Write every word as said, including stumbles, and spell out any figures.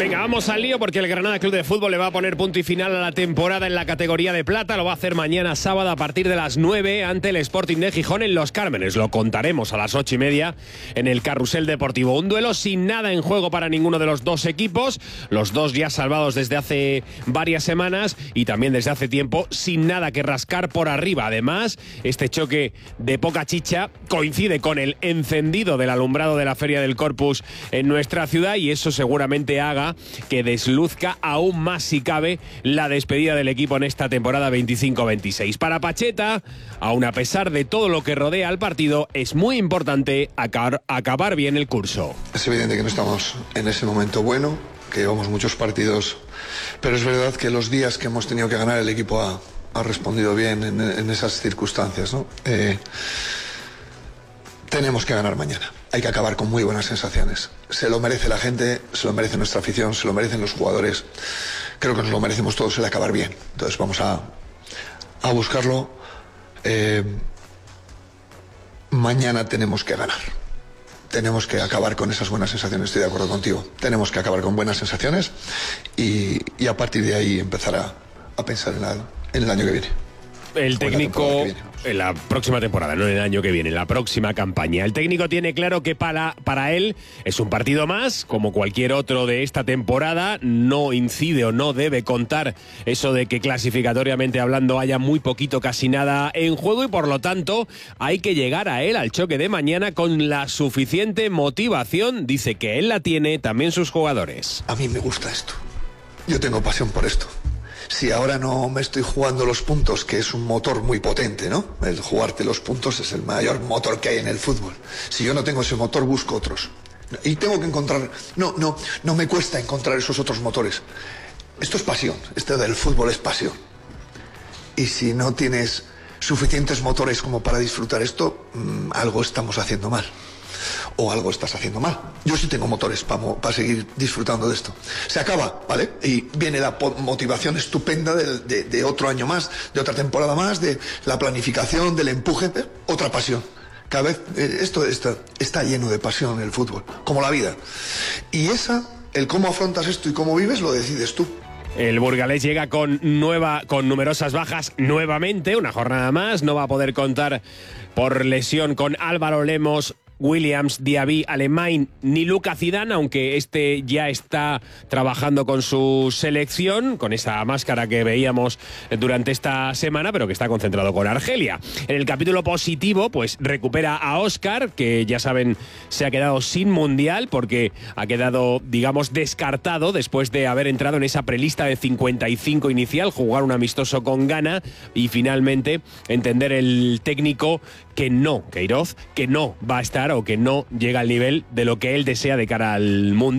Venga, vamos al lío porque el Granada Club de Fútbol le va a poner punto y final a la temporada en la categoría de plata. Lo va a hacer mañana sábado a partir de las nueve ante el Sporting de Gijón en Los Cármenes. Lo contaremos a las ocho y media en el Carrusel Deportivo. Un duelo sin nada en juego para ninguno de los dos equipos. Los dos ya salvados desde hace varias semanas y también desde hace tiempo sin nada que rascar por arriba. Además, este choque de poca chicha coincide con el encendido del alumbrado de la Feria del Corpus en nuestra ciudad y eso seguramente haga que desluzca aún más, si cabe, la despedida del equipo en esta temporada veinticinco veintiséis. Para Pacheta, aun a pesar de todo lo que rodea al partido, es muy importante acabar, acabar bien el curso. Es evidente que no estamos en ese momento bueno, que llevamos muchos partidos, pero es verdad que los días que hemos tenido que ganar el equipo ha, ha respondido bien en, en esas circunstancias, ¿no? Eh, tenemos que ganar mañana. Hay que acabar con muy buenas sensaciones. Se lo merece la gente, se lo merece nuestra afición, se lo merecen los jugadores. Creo que nos lo merecemos todos el acabar bien. Entonces vamos a, a buscarlo. Eh, mañana tenemos que ganar. Tenemos que acabar con esas buenas sensaciones. Estoy de acuerdo contigo. Tenemos que acabar con buenas sensaciones y, y a partir de ahí empezar a, a pensar en, la, en el año que viene. El técnico en la próxima temporada, no en el año que viene, en la próxima campaña. El técnico tiene claro que para, para él es un partido más, como cualquier otro de esta temporada. No incide o no debe contar eso de que clasificatoriamente hablando haya muy poquito, casi nada en juego y por lo tanto hay que llegar a él, al choque de mañana, con la suficiente motivación. Dice que él la tiene, también sus jugadores. A mí me gusta esto. Yo tengo pasión por esto. Si ahora no me estoy jugando los puntos, que es un motor muy potente, ¿no? El jugarte los puntos es el mayor motor que hay en el fútbol. Si yo no tengo ese motor, busco otros. Y tengo que encontrar... No, no, no me cuesta encontrar esos otros motores. Esto es pasión. Esto del fútbol es pasión. Y si no tienes suficientes motores como para disfrutar esto, mmm, algo estamos haciendo mal. O algo estás haciendo mal. Yo sí tengo motores para pa seguir disfrutando de esto. Se acaba, ¿vale? Y viene la motivación estupenda de, de, de otro año más, de otra temporada más, de la planificación, del empuje, ¿eh? Otra pasión. Cada vez eh, esto está, está lleno de pasión el fútbol, como la vida. Y esa, el cómo afrontas esto y cómo vives, lo decides tú. El burgalés llega con nueva, con numerosas bajas nuevamente, una jornada más. No va a poder contar por lesión con Álvaro Lemos, Williams, Diaby, Alemán ni Luca Zidane, aunque este ya está trabajando con su selección, con esa máscara que veíamos durante esta semana, pero que está concentrado con Argelia. En el capítulo positivo, pues recupera a Óscar, que ya saben se ha quedado sin mundial porque ha quedado, digamos, descartado después de haber entrado en esa prelista de cincuenta y cinco inicial, jugar un amistoso con Ghana y finalmente entender el técnico que no, Queiroz, que no va a estar o que no llega al nivel de lo que él desea de cara al mundo.